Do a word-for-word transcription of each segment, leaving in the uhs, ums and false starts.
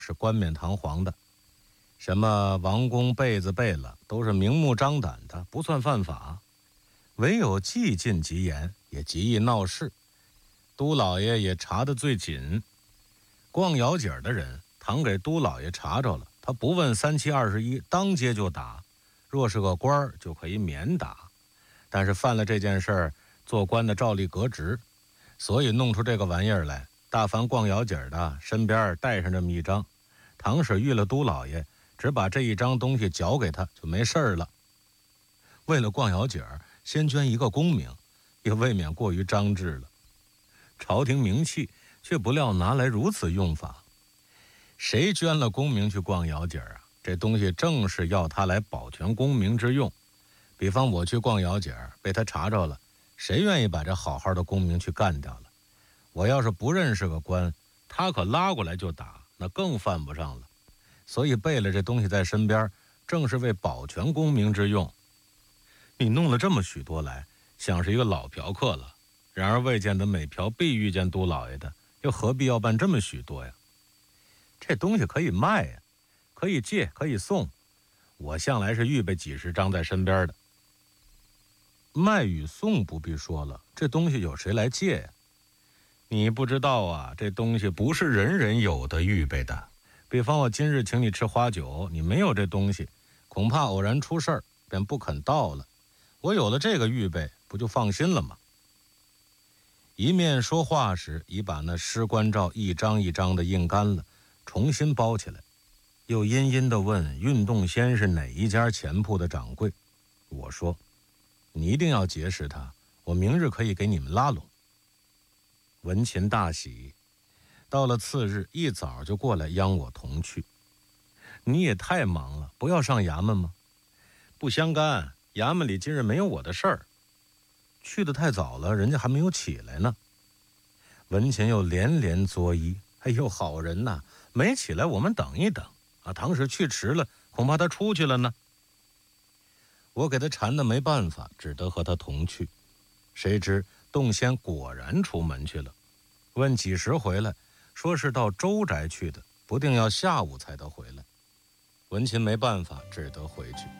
是冠冕堂皇的，什么王公被子背了都是明目张胆的，不算犯法。唯有既禁极严，也极易闹事。都老爷也查得最紧，逛窑井的人倘给都老爷查着了，他不问三七二十一，当街就打。若是个官儿就可以免打，但是犯了这件事儿，做官的照例革职。所以弄出这个玩意儿来，大凡逛窑井的身边带上这么一张，倘使遇了都老爷，只把这一张东西缴给他就没事儿了。为了逛窑井，先捐一个功名，也未免过于张志了。朝廷名气却不料拿来如此用法。谁捐了功名去逛窑井啊？这东西正是要他来保全功名之用。比方我去逛窑井，被他查着了，谁愿意把这好好的功名去干掉了？我要是不认识个官，他可拉过来就打，那更犯不上了。所以备了这东西在身边，正是为保全功名之用。你弄了这么许多来，像是一个老嫖客了。然而未见得每嫖必遇见都老爷的，又何必要办这么许多呀？这东西可以卖呀，可以借，可以送。我向来是预备几十张在身边的。卖与送不必说了，这东西有谁来借呀？你不知道啊，这东西不是人人有的预备的。比方我今日请你吃花酒，你没有这东西，恐怕偶然出事儿，便不肯到了。我有了这个预备，不就放心了吗？一面说话时，已把那尸官照一张一张的印干了，重新包起来，又阴阴地问运动先是哪一家钱铺的掌柜。我说，你一定要结识他，我明日可以给你们拉拢。文琴大喜，到了次日一早就过来央我同去。你也太忙了，不要上衙门吗？不相干，衙门里今日没有我的事儿。去得太早了，人家还没有起来呢。文琴又连连作揖，哎呦，好人呐，没起来我们等一等啊，倘使去迟了，恐怕他出去了呢。我给他缠得没办法，只得和他同去。谁知洞仙果然出门去了，问几时回来，说是到周宅去的，不定要下午才得回来。文琴没办法，只得回去。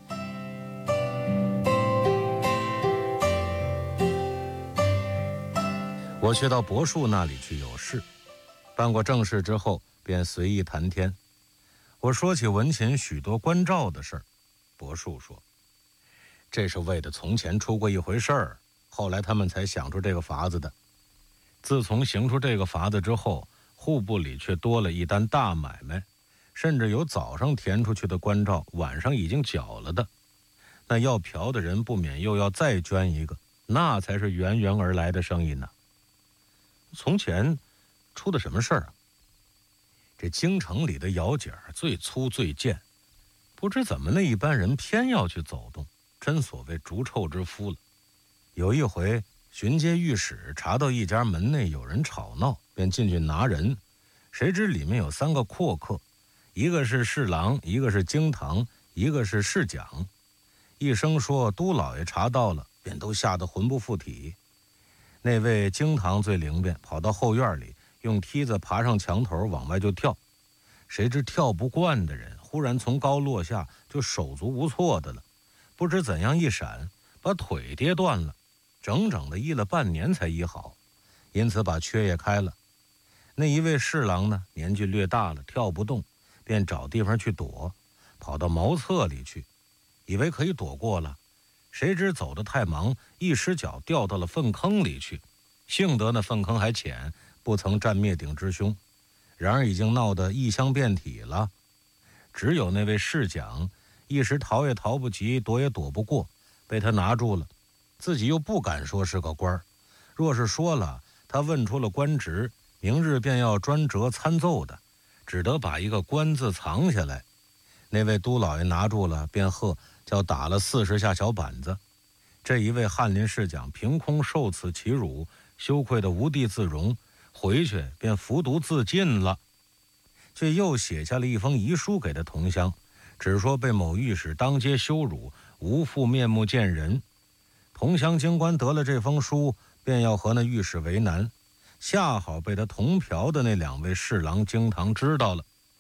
我却到柏树那里去有事，办过正事之后，便随意谈天。我说起文琴许多关照的事儿，柏树说，这是为的从前出过一回事儿，后来他们才想出这个法子的。自从行出这个法子之后，户部里却多了一单大买卖，甚至有早上填出去的关照，晚上已经缴了的。那要嫖的人不免又要再捐一个，那才是源源而来的生意呢。从前出的什么事儿啊？这京城里的窑井最粗最贱，不知怎么那一般人偏要去走动，真所谓逐臭之夫了。有一回巡街御史查到一家门内有人吵闹，便进去拿人，谁知里面有三个阔客，一个是侍郎，一个是京堂，一个是侍讲。一声说都老爷查到了，便都吓得魂不附体。那位京堂最灵便，跑到后院里，用梯子爬上墙头往外就跳。谁知跳不惯的人忽然从高落下，就手足无措的了，不知怎样一闪，把腿跌断了，整整的医了半年才医好，因此把缺也开了。那一位侍郎呢，年纪略大了，跳不动，便找地方去躲，跑到茅厕里去，以为可以躲过了，谁知走得太忙，一失脚掉到了粪坑里去。幸得那粪坑还浅，不曾占灭顶之凶，然而已经闹得异香遍体了。只有那位侍讲一时逃也逃不及，躲也躲不过，被他拿住了，自己又不敢说是个官儿，若是说了，他问出了官职，明日便要专折参奏的，只得把一个官字藏下来。那位都老爷拿住了，便喝叫打了四十下小板子。这一位翰林侍讲凭空受此其辱，羞愧得无地自容，回去便服毒自尽了，却又写下了一封遗书给他同乡，只说被某御史当街羞辱，无复面目见人。同乡京官得了这封书，便要和那御史为难，恰好被他同嫖的那两位侍郎京堂知道了，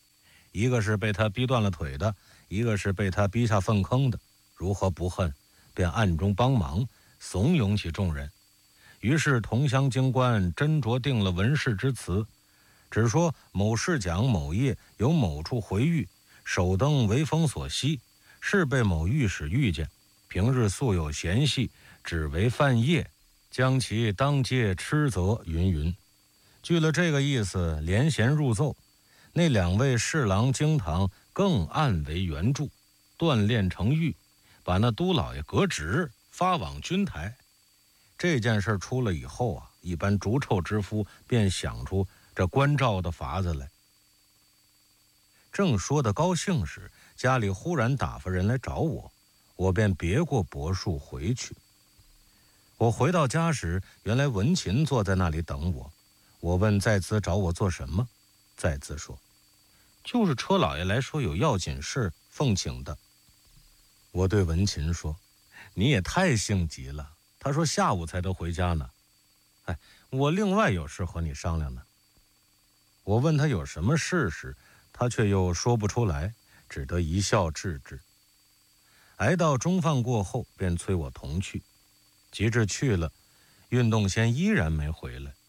一个是被他逼断了腿的，一个是被他逼下粪坑的，如何不恨？便暗中帮忙，怂恿起众人。于是同乡京官斟酌定了文氏之词，只说某市讲某夜有某处回狱，首登为风所吸，是被某御史遇见，平日素有嫌隙，只为犯业，将其当街斥责云云。据了这个意思，连衔入奏。那两位侍郎惊堂更暗为援助，锻炼成狱，把那都老爷革职，发往军台。这件事出了以后啊，一般逐臭之夫便想出这关照的法子来。正说得高兴时，家里忽然打发人来找我，我便别过柏树回去。我回到家时，原来文琴坐在那里等我。我问在兹找我做什么，在兹说就是车老爷来说有要紧事奉请的。我对文琴说，你也太性急了，他说下午才得回家呢。哎，我另外有事和你商量呢。我问他有什么事时，他却又说不出来，只得一笑置之。挨到中饭过后，便催我同去。及至去了，运动先依然没回来。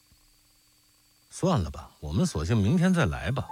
算了吧，我们索性明天再来吧。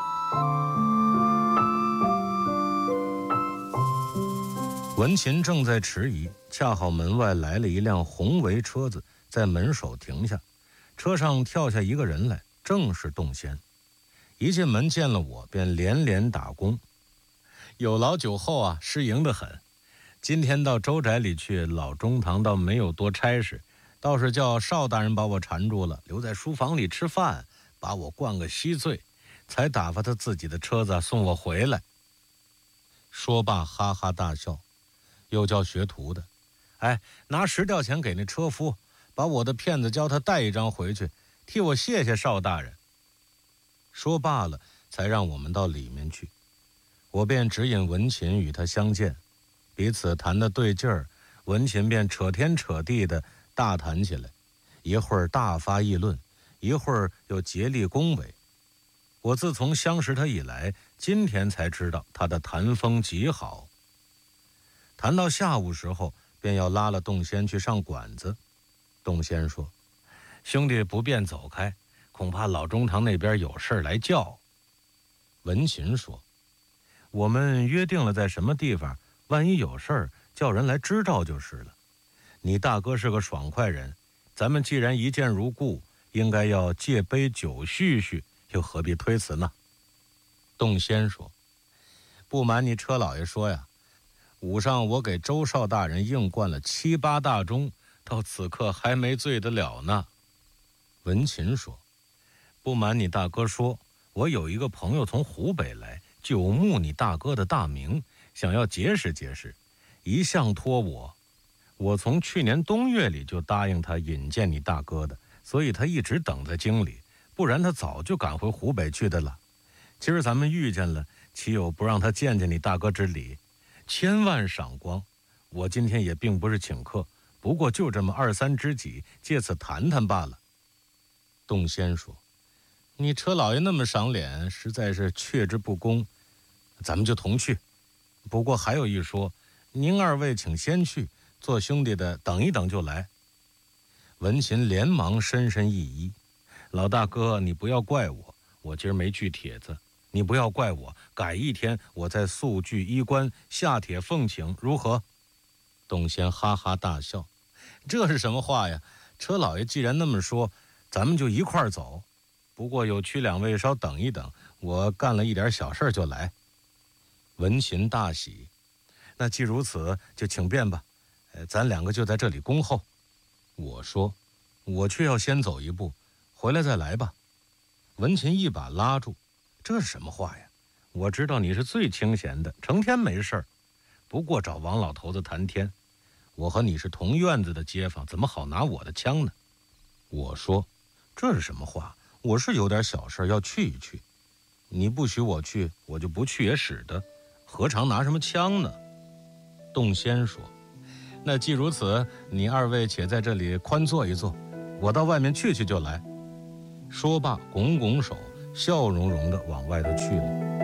文琴正在迟疑，恰好门外来了一辆红围车子，在门首停下，车上跳下一个人来，正是洞仙。一进门见了我，便连连打工。有劳酒后啊，失迎得很。今天到周宅里去，老中堂倒没有多差事，倒是叫邵大人把我缠住了，留在书房里吃饭，把我灌个稀醉，才打发他自己的车子送我回来。说罢哈哈大笑，又叫学徒的，哎，拿十吊钱给那车夫，把我的片子教他带一张回去，替我谢谢邵大人。说罢了，才让我们到里面去。我便指引文琴与他相见，彼此谈得对劲儿，文琴便扯天扯地的大谈起来，一会儿大发议论，一会儿又竭力恭维。我自从相识他以来，今天才知道他的谈风极好。谈到下午时候，便要拉了洞仙去上馆子。洞仙说，兄弟不便走开，恐怕老中堂那边有事来叫。文琴说，我们约定了在什么地方，万一有事儿，叫人来知道就是了。你大哥是个爽快人，咱们既然一见如故，应该要借杯酒叙叙，又何必推辞呢？洞仙说，不瞒你车老爷说呀，午上我给周少大人硬灌了七八大盅，到此刻还没醉得了呢。文琴说，不瞒你大哥说，我有一个朋友从湖北来，久慕你大哥的大名，想要结识结识，一向托我。我从去年冬月里就答应他引荐你大哥的，所以他一直等在京里，不然他早就赶回湖北去的了。今儿咱们遇见了，岂有不让他见见你大哥之理？千万赏光。我今天也并不是请客，不过就这么二三知己，借此谈谈罢了。洞仙说，你车老爷那么赏脸，实在是却之不恭，咱们就同去。不过还有一说，您二位请先去，做兄弟的等一等就来。文琴连忙深深一揖，老大哥，你不要怪我，我今儿没具帖子，你不要怪我，改一天我再速具衣冠，下帖奉请，如何？洞仙哈哈大笑，这是什么话呀？车老爷既然那么说，咱们就一块儿走。不过有屈两位稍等一等，我干了一点小事就来。文琴大喜，那既如此，就请便吧，呃，咱两个就在这里恭候。我说，我却要先走一步，回来再来吧。文琴一把拉住，这是什么话呀？我知道你是最清闲的，成天没事儿，不过找王老头子谈天。我和你是同院子的街坊，怎么好拿我的枪呢？我说，这是什么话？我是有点小事要去一去，你不许我去，我就不去也使得，何尝拿什么枪呢？洞仙说，那既如此，你二位且在这里宽坐一坐，我到外面去去就来。说罢拱拱手，笑容容的往外头去了。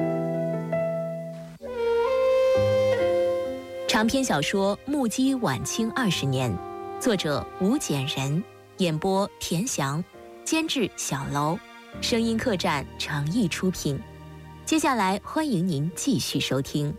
长篇小说《目击晚清二十年》，作者吴简人，演播田翔，监制小楼，声音客栈诚意出品。接下来欢迎您继续收听。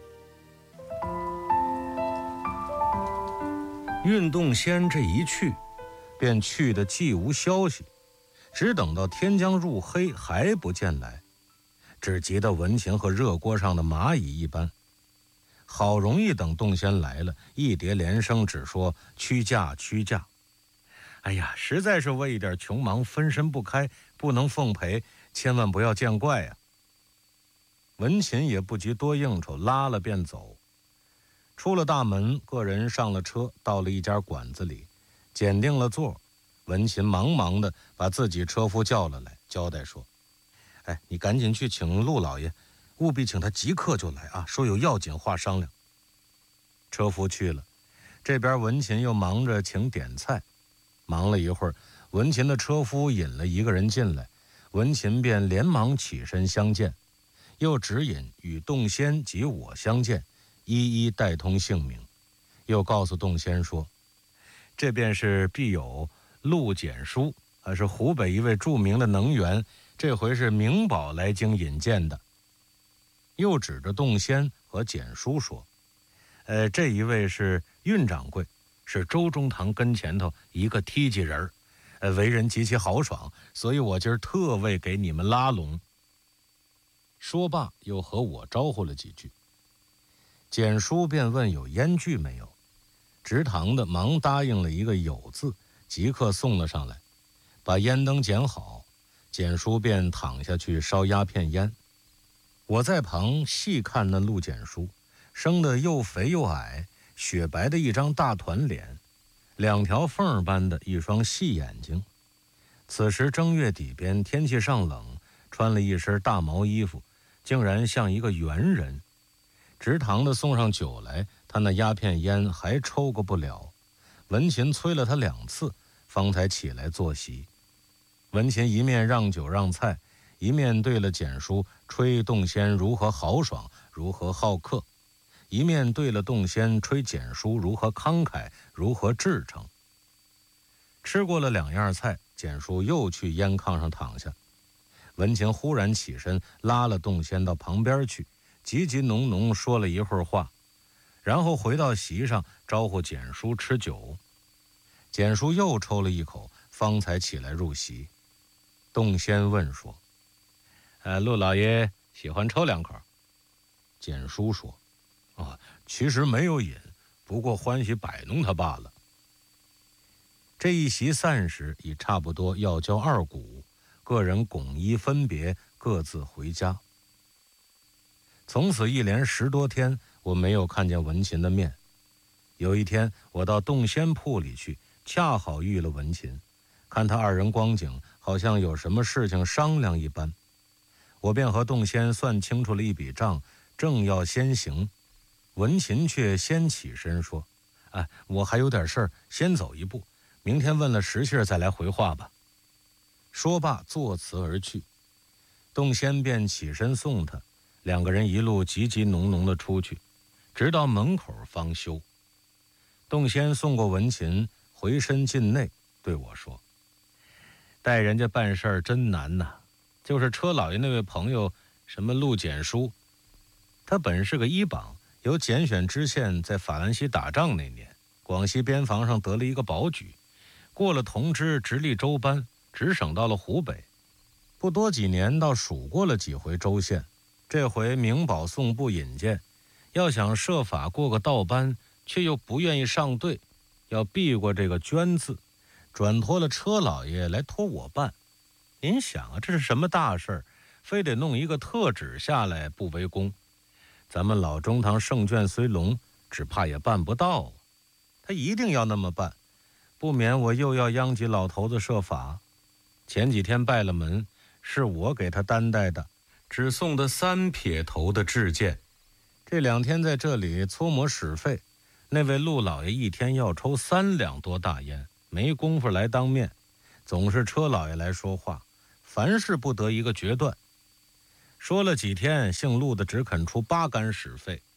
运动仙这一去，便去得既无消息，只等到天将入黑还不见来，只急得文琴和热锅上的蚂蚁一般。好容易等洞仙来了，一叠连声只说屈驾屈驾。哎呀，实在是为一点穷忙分身不开，不能奉陪，千万不要见怪呀、啊。文琴也不及多应酬，拉了便走。出了大门，个人上了车，到了一家馆子里，拣定了座。文琴忙忙的把自己车夫叫了来，交代说：哎，你赶紧去请陆老爷，务必请他即刻就来啊，说有要紧话商量。车夫去了，这边文琴又忙着请点菜。忙了一会儿，文琴的车夫引了一个人进来，文琴便连忙起身相见，又指引与洞仙及我相见，一一带通姓名，又告诉洞仙说：这便是必有陆简书，啊，是湖北一位著名的能员，这回是明宝来京引荐的。又指着洞仙和简书说：呃，这一位是运掌柜，是周中堂跟前头一个梯级人儿，呃，为人极其豪爽，所以我今儿特为给你们拉拢。说罢，又和我招呼了几句。简书便问有烟具没有，直堂的忙答应了一个有字，即刻送了上来，把烟灯捡好，简书便躺下去烧鸦片烟。我在旁细看那陆简书，生得又肥又矮，雪白的一张大团脸，两条缝儿般的一双细眼睛。此时正月底边，天气尚冷，穿了一身大毛衣服，竟然像一个猿人。直堂的送上酒来，他那鸦片烟还抽个不了。文琴催了他两次，方才起来坐席。文琴一面让酒让菜，一面对了简书吹洞仙如何豪爽，如何好客，一面对了洞仙吹简书如何慷慨，如何至诚。吃过了两样菜，简书又去烟炕上躺下。文琴忽然起身，拉了洞仙到旁边去，急急浓浓说了一会儿话，然后回到席上招呼简书吃酒。简书又抽了一口，方才起来入席。洞仙问说：呃，陆老爷喜欢抽两口？简书说：啊，其实没有瘾，不过欢喜摆弄他罢了。这一席散时已差不多要交二鼓，个人拱衣分别，各自回家。从此一连十多天，我没有看见文琴的面。有一天，我到洞仙铺里去，恰好遇了文琴，看他二人光景，好像有什么事情商量一般。我便和洞仙算清楚了一笔账，正要先行，文琴却先起身说：哎，我还有点事儿，先走一步，明天问了时信再来回话吧。说罢作辞而去。洞仙便起身送他，两个人一路急急浓浓的出去，直到门口方休。洞仙送过文琴，回身进内对我说：带人家办事儿真难呐，就是车老爷那位朋友什么陆简书，他本是个医榜，由拣选知县在法兰西打仗那年，广西边防上得了一个保举，过了同知直隶州班，直省到了湖北，不多几年到蜀过了几回州县，这回明保送部引荐，要想设法过个道班，却又不愿意上队，要避过这个捐字，转托了车老爷来托我办。您想啊，这是什么大事儿，非得弄一个特旨下来不为功。咱们老中堂圣眷虽隆，只怕也办不到啊。他一定要那么办，不免我又要殃及老头子设法。前几天拜了门，是我给他担待的，只送的三撇头的制件。这两天在这里搓磨使费，那位陆老爷一天要抽三两多大烟，没工夫来当面，总是车老爷来说话，凡事不得一个决断。说了几天，姓陆的只肯出八竿使费，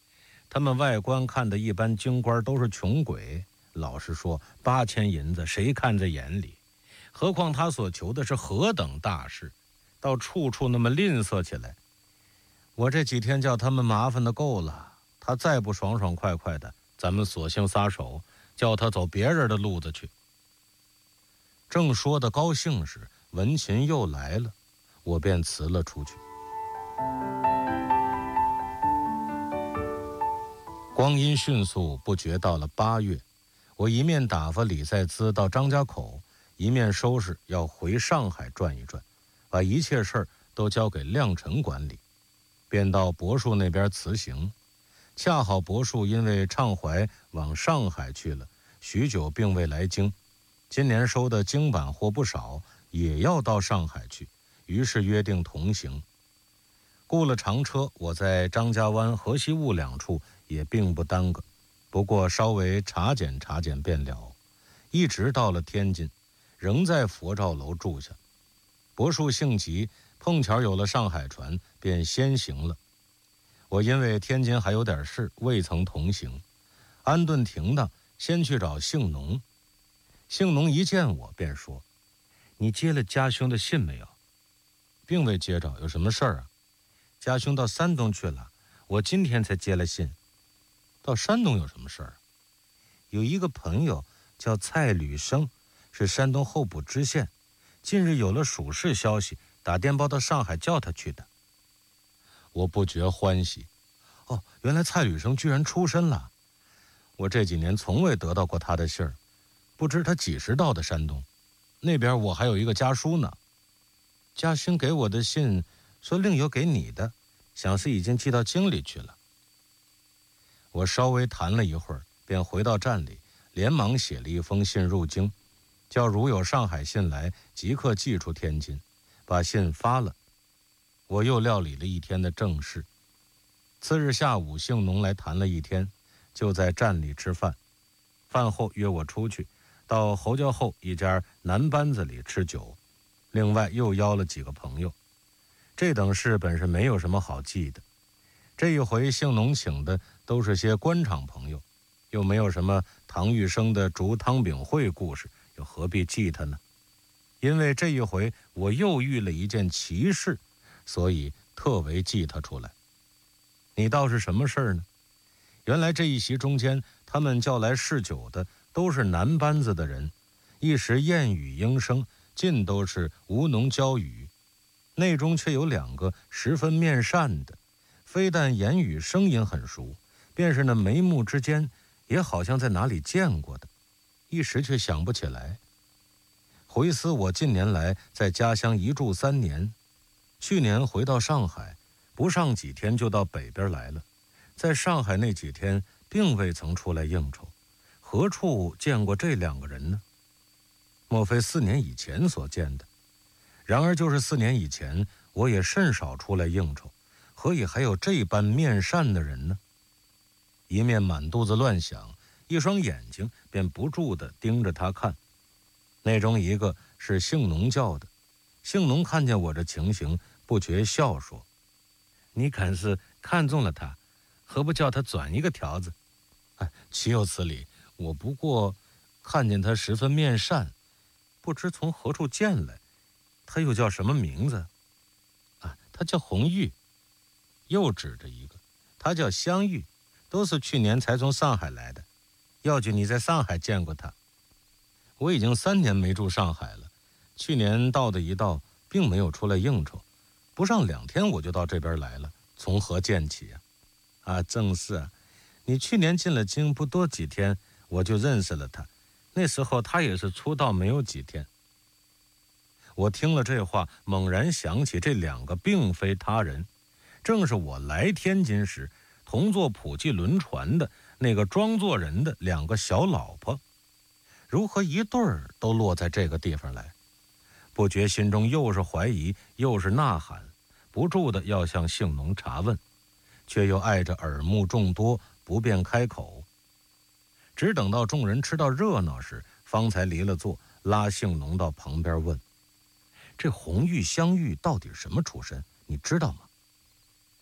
他们外观看的一般京官都是穷鬼，老实说，八千银子谁看在眼里？何况他所求的是何等大事，到处处那么吝啬起来。我这几天叫他们麻烦的够了，他再不爽爽快快的，咱们索性撒手，叫他走别人的路子去。正说的高兴时，文琴又来了，我便辞了出去。光阴迅速，不觉到了八月，我一面打发李在兹到张家口，一面收拾要回上海转一转，把一切事儿都交给亮臣管理，便到柏树那边辞行。恰好柏树因为畅怀往上海去了，许久并未来京，今年收的京版货不少，也要到上海去，于是约定同行。雇了长车，我在张家湾、河西坞两处也并不耽搁，不过稍微查检查检便了，一直到了天津，仍在佛照楼住下。柏树性急，碰巧有了上海船，便先行了。我因为天津还有点事，未曾同行。安顿停当，先去找姓农。姓农一见我便说：“你接了家兄的信没有？”并未接着，有什么事儿啊？家兄到山东去了，我今天才接了信。到山东有什么事儿？有一个朋友叫蔡履生，是山东候补知县，近日有了属事消息，打电报到上海叫他去的。我不觉欢喜，哦，原来蔡履生居然出身了。我这几年从未得到过他的信儿，不知他几时到的山东。那边我还有一个家书呢。家兄给我的信说另有给你的，想是已经寄到京里去了。我稍微谈了一会儿，便回到站里，连忙写了一封信入京，叫如有上海信来，即刻寄出天津，把信发了。我又料理了一天的正事。次日下午，姓农来谈了一天，就在站里吃饭。饭后约我出去，到侯家后一家南班子里吃酒，另外又邀了几个朋友。这等事本是没有什么好记的，这一回姓农请的都是些官场朋友，又没有什么唐玉生的竹汤饼会故事，又何必记他呢？因为这一回我又遇了一件奇事，所以特为记他出来。你道是什么事儿呢？原来这一席中间，他们叫来侍酒的都是南班子的人，一时燕语莺声，尽都是吴侬娇语，内中却有两个十分面善的，非但言语声音很熟，便是那眉目之间也好像在哪里见过的，一时却想不起来。回思我近年来在家乡一住三年，去年回到上海，不上几天就到北边来了，在上海那几天并未曾出来应酬，何处见过这两个人呢？莫非四年以前所见的？然而就是四年以前，我也甚少出来应酬，何以还有这般面善的人呢？一面满肚子乱想，一双眼睛便不住地盯着他看。那中一个是姓农叫的，姓农看见我这情形，不觉笑说：“你敢是看中了他，何不叫他转一个条子？”哎，岂有此理！我不过看见他十分面善，不知从何处见来。他又叫什么名字？啊，他叫红玉。又指着一个，他叫香玉，都是去年才从上海来的。要紧你在上海见过他。我已经三年没住上海了，去年到的一到，并没有出来应酬，不上两天我就到这边来了，从何见起啊？啊，正是啊，你去年进了京不多几天，我就认识了他，那时候他也是出道没有几天。我听了这话，猛然想起这两个并非他人，正是我来天津时同坐普济轮船的那个装作人的两个小老婆，如何一对儿都落在这个地方来？不觉心中又是怀疑又是呐喊，不住的要向姓农查问，却又碍着耳目众多，不便开口。只等到众人吃到热闹时，方才离了座，拉姓农到旁边问：“这红玉香玉到底什么出身？你知道吗？”